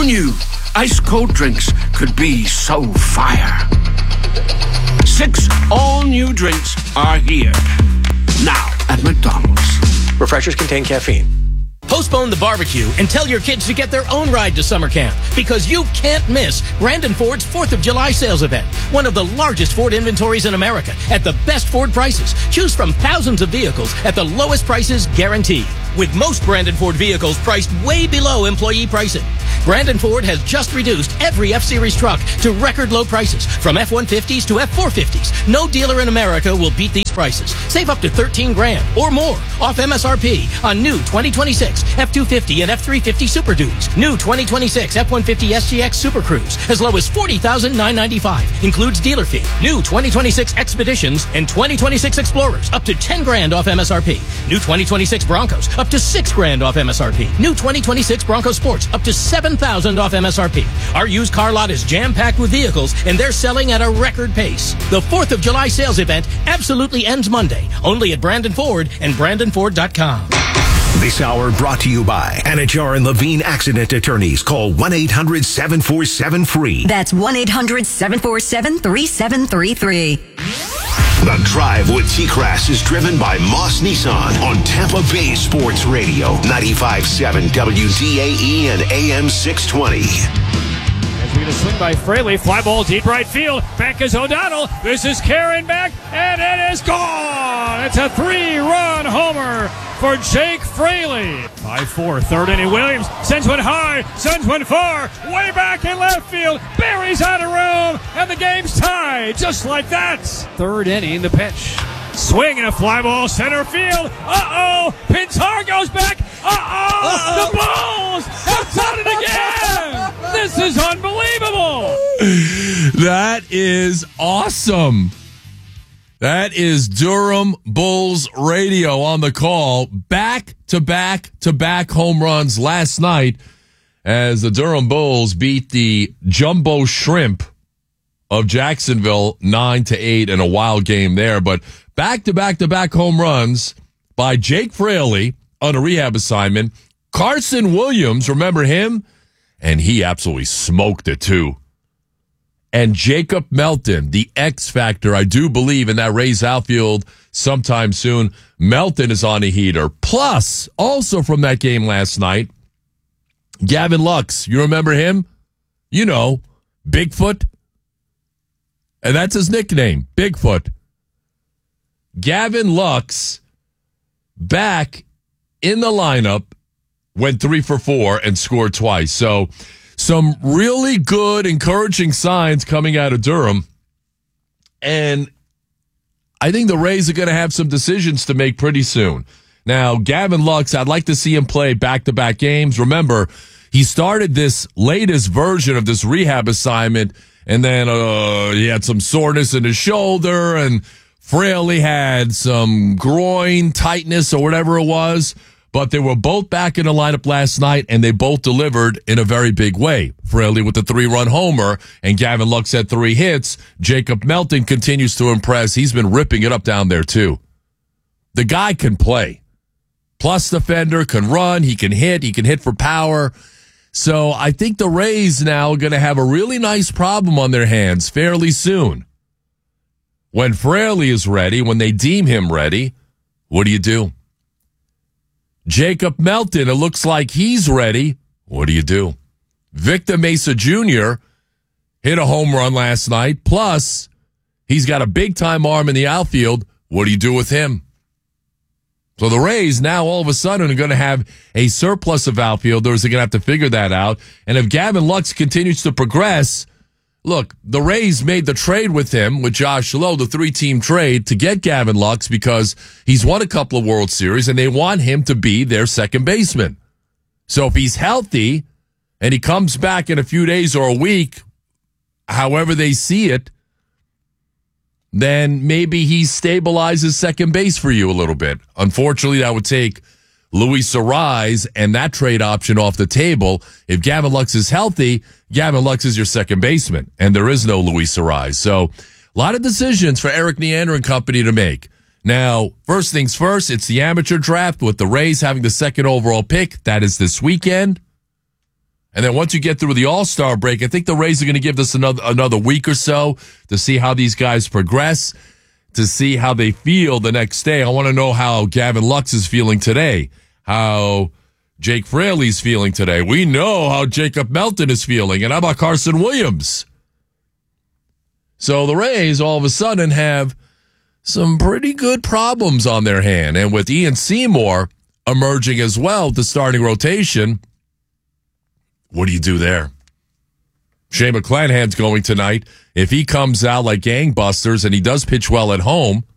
Who knew ice-cold drinks could be so fire? 6 all-new drinks are here. Now at McDonald's. Refreshers contain caffeine. Postpone the barbecue and tell your kids to get their own ride to summer camp because you can't miss Brandon Ford's 4th of July sales event. One of the largest Ford inventories in America at the best Ford prices. Choose from thousands of vehicles at the lowest prices guaranteed. With most Brandon Ford vehicles priced way below employee pricing. Brandon Ford has just reduced every F-Series truck to record low prices, from F-150s to F-450s. No dealer in America will beat these prices. Save up to $13,000 or more off MSRP on new 2026 F-250 and F-350 Super Duties. New 2026 F-150 SGX Super Cruise, as low as $40,995. Includes dealer fee. New 2026 Expeditions and 2026 Explorers, up to $10,000 off MSRP. New 2026 Broncos, up to $6,000 off MSRP. New 2026 Bronco Sports, up to $7,000 off MSRP. Our used car lot is jam-packed with vehicles, and they're selling at a record pace. The 4th of July sales event absolutely ends Monday, only at Brandon Ford and BrandonFord.com. This hour brought to you by Anajar and Levine Accident Attorneys. Call 1-800-747-FREE. That's 1-800-747-3733. The Drive with T-Crass is driven by Moss Nissan on Tampa Bay Sports Radio, 95.7 WDAE and AM 620. As we get a swing by Fraley, fly ball deep right field. Back is O'Donnell. This is Karen back, and it is gone. It's a 3-run homer for Jake Fraley. 5-4, third inning. Williams sends one high, sends one far, way back in left field. Barry's out of room, and the game's tied just like that. Third inning, the pitch. Swing and a fly ball center field. Uh-oh, Pintar goes back. Uh-oh, the Bulls have done it again. This is unbelievable. That is awesome. That is Durham Bulls radio on the call. Back-to-back-to-back home runs last night as the Durham Bulls beat the Jumbo Shrimp of Jacksonville 9-8 in a wild game there. But back-to-back-to-back home runs by Jake Fraley on a rehab assignment. Carson Williams, remember him? And he absolutely smoked it too. And Jacob Melton, the X factor, I do believe in that Rays outfield sometime soon. Melton is on a heater. Plus, also from that game last night, Gavin Lux. You remember him? You know, Bigfoot. And that's his nickname, Bigfoot. Gavin Lux, back in the lineup, went 3 for 4 and scored twice. So, some really good, encouraging signs coming out of Durham. And I think the Rays are going to have some decisions to make pretty soon. Now, Gavin Lux, I'd like to see him play back-to-back games. Remember, he started this latest version of this rehab assignment, and then he had some soreness in his shoulder, and Fraley had some groin tightness or whatever it was. But they were both back in the lineup last night, and they both delivered in a very big way. Fraley with the 3-run homer, and Gavin Lux had 3 hits. Jacob Melton continues to impress. He's been ripping it up down there, too. The guy can play. Plus defender, can run, he can hit for power. So I think the Rays now are going to have a really nice problem on their hands fairly soon. When Fraley is ready, when they deem him ready, what do? Jacob Melton, it looks like he's ready. What do? Victor Mesa Jr. hit a home run last night. Plus, he's got a big-time arm in the outfield. What do you do with him? So the Rays now all of a sudden are going to have a surplus of outfielders. They're going to have to figure that out. And if Gavin Lux continues to progress, look, the Rays made the trade with him, with Josh Lowe, the 3-team trade, to get Gavin Lux because he's won a couple of World Series, and they want him to be their second baseman. So if he's healthy and he comes back in a few days or a week, however they see it, then maybe he stabilizes second base for you a little bit. Unfortunately, that would take Luis Arise and that trade option off the table. If Gavin Lux is healthy, Gavin Lux is your second baseman, and there is no Luis Arise. So a lot of decisions for Eric Neander and company to make. Now, first things first, it's the amateur draft with the Rays having the second overall pick. That is this weekend. And then once you get through the All-Star break, I think the Rays are going to give this another week or so to see how these guys progress, to see how they feel the next day. I want to know how Gavin Lux is feeling today, how Jake Fraley's feeling today. We know how Jacob Melton is feeling. And how about Carson Williams? So the Rays all of a sudden have some pretty good problems on their hand. And with Ian Seymour emerging as well, the starting rotation, what do you do there? Shane McClanahan's going tonight. If he comes out like gangbusters and he does pitch well at home,